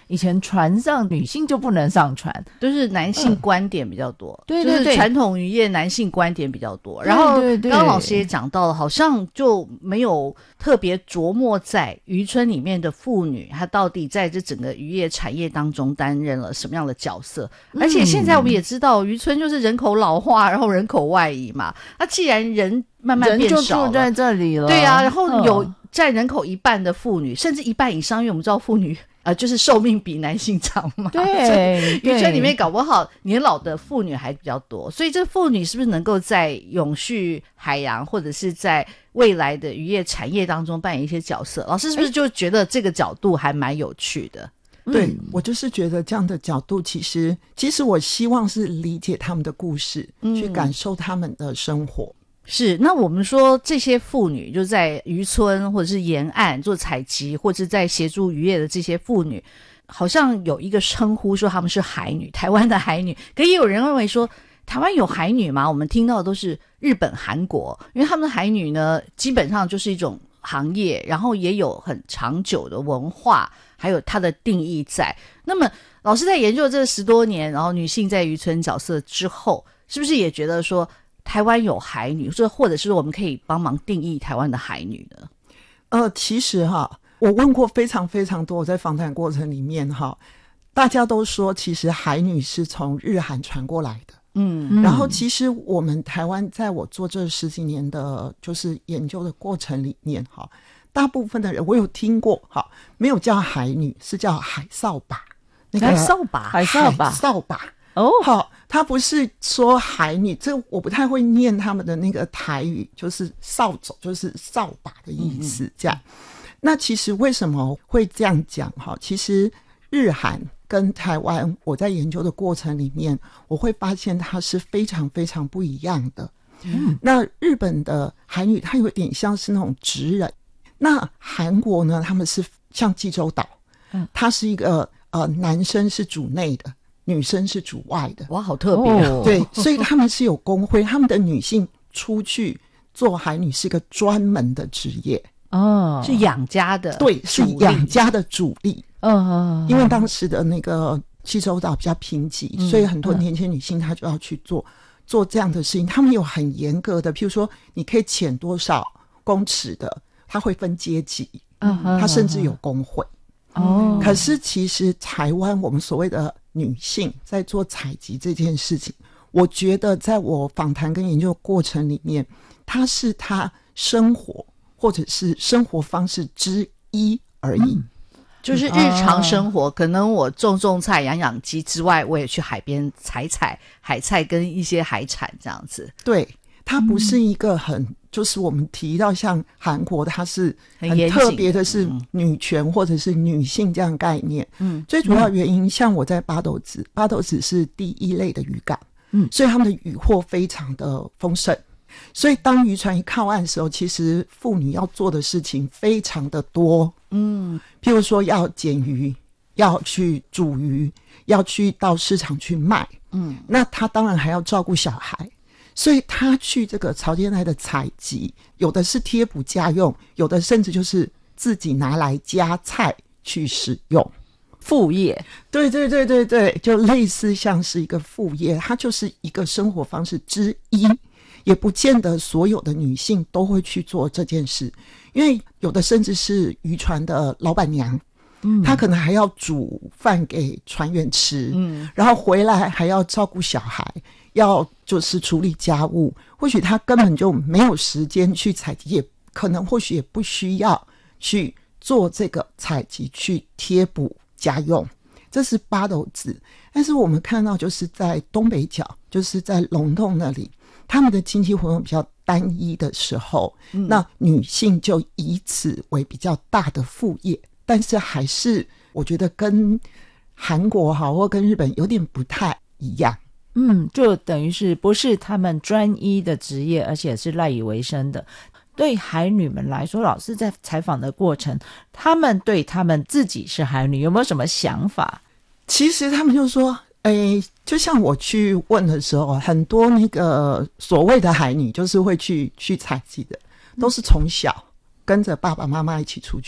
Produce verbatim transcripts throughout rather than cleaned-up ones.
以前船上女性就不能上船， 都是男性观点比较多， 对对对， 就是传统渔业男性观点比较多。然后刚刚老师也讲到了，好像就没有特别琢磨在渔村里面的妇女她到底在这整个渔业产业当中担任了什么样的角色。嗯、而且现在我们也知道渔村就是人口老化，然后人口外移嘛，那既然人慢慢变少了， 人就住在这里了， 对啊，然后有占人口一半的妇女、嗯、甚至一半以上，因为我们知道妇女呃，就是寿命比男性长嘛， 对， 渔村里面搞不好年老的妇女还比较多，所以这妇女是不是能够在永续海洋或者是在未来的渔业产业当中扮演一些角色？老师是不是就觉得这个角度还蛮有趣的？ 对、嗯、我就是觉得这样的角度，其实其实我希望是理解他们的故事、嗯、去感受他们的生活。 是，那我们说这些妇女就在渔村或者是沿岸做采集，或者是在协助渔业的这些妇女，好像有一个称呼说他们是海女，台湾的海女。可也有人认为说台湾有海女吗？我们听到的都是日本韩国，因为他们的海女呢基本上就是一种行业，然后也有很长久的文化，还有它的定义在。那么老师在研究这十多年，然后女性在渔村角色之后，是不是也觉得说台湾有海女，或者是我们可以帮忙定义台湾的海女呢？ 呃，其实哈，我问过非常非常多，我在访谈过程里面哈，大家都说其实海女是从日韩传过来的。嗯，然后其实我们台湾在我做这十几年的就是研究的过程里面哈，大部分的人我有听过哈，没有叫海女，是叫海扫把。 那个、海扫把， 海扫把， 海扫把。 哦， 好，他不是说海女，这我不太会念他们的那个台语，就是扫帚，就是扫把的意思，这样。嗯、那其实为什么会这样讲？哈，其实日韩跟台湾，我在研究的过程里面，我会发现它是非常非常不一样的。嗯，那日本的海女，它有点像是那种职人；那韩国呢，他们是像济州岛，嗯，它是一个呃，男生是主内的。女生是主外的。 哇，好特别、哦、 对，所以他们是有工会，他们的女性出去做海女是一个专门的职业哦，是养家的， 对，是养家的主力。 嗯， 因为当时的那个济州岛比较贫瘠、嗯、所以很多年轻女性她就要去做、嗯、做这样的事情。他们有很严格的，譬如说你可以潜多少公尺的，他会分阶级，嗯，他甚至有工会。哦，可是其实台湾我们所谓的女性在做采集这件事情，我觉得在我访谈跟研究过程里面，它是她生活或者是生活方式之一而已、嗯、 就是日常生活、嗯、可能我种种菜养养鸡之外，我也去海边采采海菜跟一些海产这样子。 对，它不是一个很、嗯、就是我们提到像韩国它是很特别的是女权或者是女性这样的概念。嗯，最主要原因、嗯、像我在八斗子，八斗子是第一类的渔港，嗯，所以他们的渔获非常的丰盛，所以当渔船一靠岸的时候，其实妇女要做的事情非常的多。嗯，譬如说要捡鱼，要去煮鱼，要去到市场去卖。嗯，那她当然还要照顾小孩，所以他去这个潮间带的采集，有的是贴补家用，有的甚至就是自己拿来夹菜去使用， 副业。 对对对对对，就类似像是一个副业，它就是一个生活方式之一，也不见得所有的女性都会去做这件事，因为有的甚至是渔船的老板娘，嗯，她可能还要煮饭给船员吃，嗯，然后回来还要照顾小孩，要就是处理家务，或许他根本就没有时间去采集，也可能或许也不需要去做这个采集去贴补家用，这是八斗子。但是我们看到就是在东北角，就是在龙洞那里，他们的经济活动比较单一的时候、嗯、那女性就以此为比较大的副业，但是还是我觉得跟韩国好或跟日本有点不太一样。 嗯，就等于是不是他们专一的职业，而且是赖以为生的。对海女们来说，老师在采访的过程，他们对他们自己是海女有没有什么想法？ 其实他们就说诶，就像我去问的时候，很多那个所谓的海女就是会去去采集的，都是从小跟着爸爸妈妈一起出去，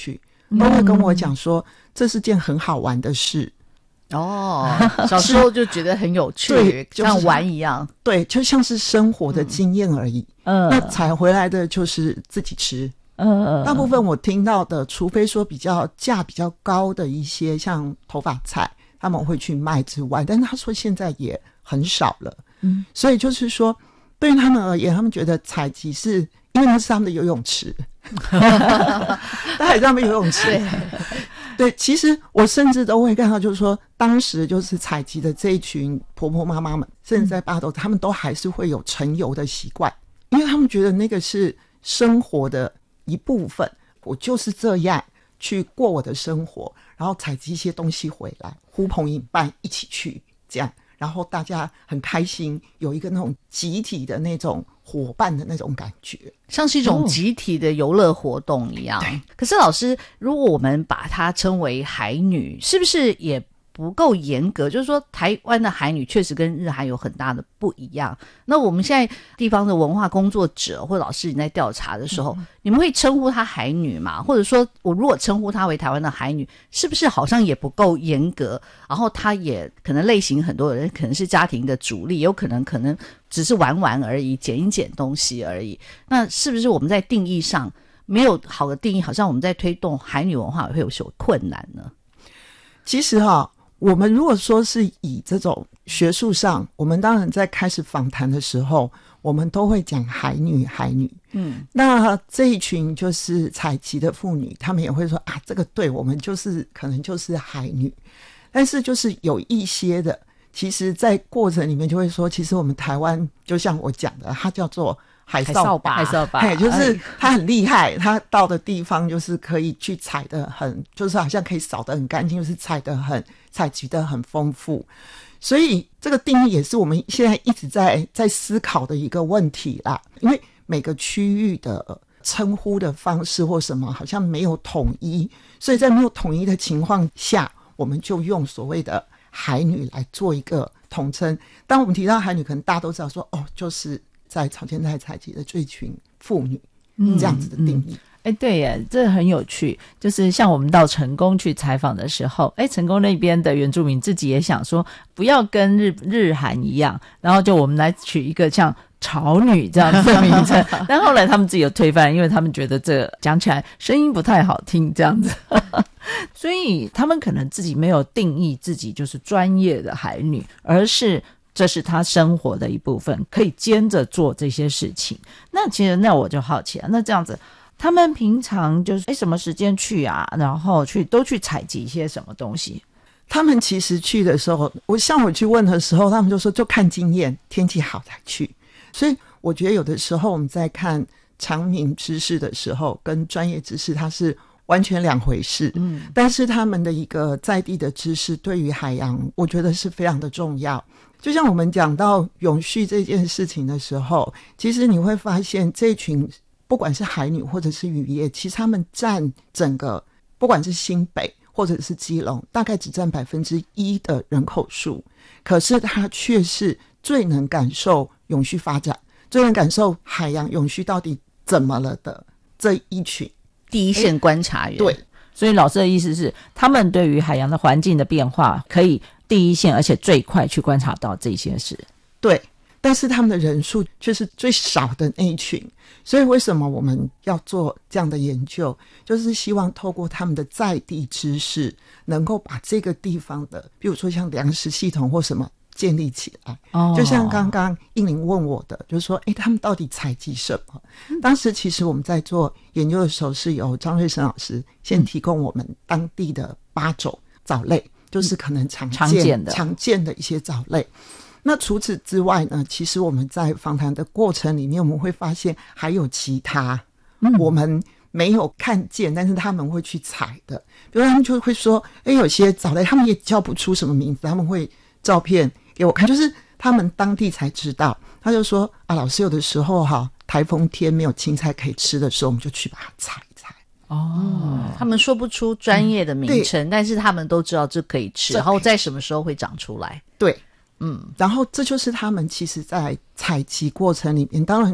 都会跟我讲说、嗯、这是件很好玩的事。 哦，小时候就觉得很有趣， 对， 像玩一样。 对，就像是生活的经验而已。嗯，那采回来的就是自己吃。嗯，大部分我听到的，除非说比较价比较高的一些，像头发菜，他们会去卖之外，但是他说现在也很少了。嗯，所以就是说，对于他们而言，他们觉得采集是因为那是他们的游泳池，那还是他们游泳池。对。对，其实我甚至都会看到，就是说，当时就是采集的这一群婆婆妈妈们，甚至在巴斗，他们都还是会有晨游的习惯，因为他们觉得那个是生活的一部分。我就是这样去过我的生活，然后采集一些东西回来，呼朋引伴一起去，这样，然后大家很开心，有一个那种集体的那种伙伴的那种感觉， 像是一种集体的游乐活动一样、哦、可是老师，如果我们把它称为海女，是不是也不够严格？就是说台湾的海女确实跟日韩有很大的不一样，那我们现在地方的文化工作者或老师你在调查的时候、嗯、你们会称呼她海女吗？或者说我如果称呼她为台湾的海女，是不是好像也不够严格？然后她也可能类型很多人可能是家庭的主力，有可能可能只是玩玩而已，捡一捡东西而已，那是不是我们在定义上没有好的定义，好像我们在推动海女文化会有所困难呢？ 其实哈，我们如果说是以这种学术上，我们当然在开始访谈的时候，我们都会讲海女海女。嗯，那这一群就是采集的妇女，她们也会说啊，这个对我们就是可能就是海女，但是就是有一些的，其实在过程里面就会说，其实我们台湾就像我讲的，它叫做海扫把， 海扫把， 嘿，就是他很厉害，他到的地方就是可以去采得很，就是好像可以扫得很干净，就是采得很采集得很丰富。所以这个定义也是我们现在一直在在思考的一个问题啦，因为每个区域的称呼的方式或什么好像没有统一，所以在没有统一的情况下，我们就用所谓的海女来做一个统称。当我们提到海女，可能大家都知道说，哦，就是在草间带采集的这群妇女、嗯、这样子的定义。 哎、嗯，对耶，这很有趣。就是像我们到成功去采访的时候，哎，成功那边的原住民自己也想说，不要跟日日韩一样，然后就我们来取一个像潮女这样子的名称。但后来他们自己有推翻，因为他们觉得这讲起来声音不太好听，这样子。所以他们可能自己没有定义自己就是专业的海女，而是这是他生活的一部分，可以兼着做这些事情。那其实那我就好奇了，那这样子他们平常就是哎什么时间去啊，然后去都去采集一些什么东西？ 他们其实去的时候，我像我去问的时候，他们就说就看经验，天气好才去。所以我觉得有的时候我们在看常民知识的时候跟专业知识它是完全两回事。嗯，但是他们的一个在地的知识对于海洋我觉得是非常的重要。就像我们讲到永续这件事情的时候，其实你会发现这群不管是海女或者是渔业，其实他们占整个不管是新北或者是基隆大概只占百分之一的人口数，可是它却是最能感受永续发展，最能感受海洋永续到底怎么了的这一群第一线观察员。 对， 所以老师的意思是他们对于海洋的环境的变化可以第一线而且最快去观察到这些事。 对，但是他们的人数却是最少的那一群。所以为什么我们要做这样的研究，就是希望透过他们的在地知识能够把这个地方的比如说像粮食系统或什么建立起来。哦，就像刚刚英玲问我的，就是说诶他们到底采集什么、嗯、当时其实我们在做研究的时候是由张瑞生老师先提供我们当地的八种藻类、嗯、就是可能常见常见的常见的一些藻类。那除此之外呢，其实我们在访谈的过程里面，我们会发现还有其他、嗯、我们没有看见但是他们会去采的。比如他们就会说诶有些藻类他们也叫不出什么名字，他们会照片给我看，就是他们当地才知道。他就说啊，老师有的时候哈，台风天没有青菜可以吃的时候，我们就去把它采一采。 哦，他们说不出专业的名称、嗯、但是他们都知道这可以吃，然后在什么时候会长出来。 对，嗯，然后这就是他们其实在采集过程里面，当然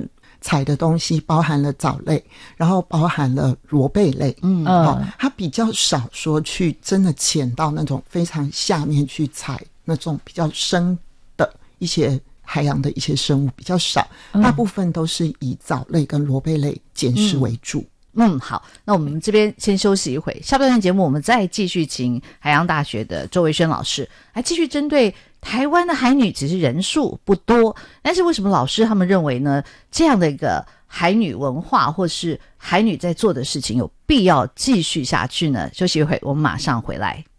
采的东西包含了藻类，然后包含了螺贝类， 嗯哦，它比较少说去真的潜到那种非常下面去采那种比较深的一些海洋的一些生物比较少，大部分都是以藻类跟螺贝类捡食为主。 嗯，好，那我们这边先休息一会，下半段节目我们再继续请海洋大学的周维轩老师来继续针对台湾的海女，只是人数不多，但是为什么老师他们认为呢？这样的一个海女文化或是海女在做的事情有必要继续下去呢？休息一会，我们马上回来。